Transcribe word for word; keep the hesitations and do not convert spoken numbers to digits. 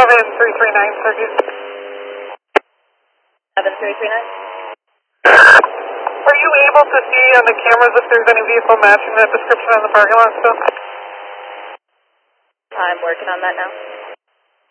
seven three three nine, Sergey. seven three three nine. Are you able to see on the cameras if there's any vehicle matching that description on the parking lot still? I'm working on that now.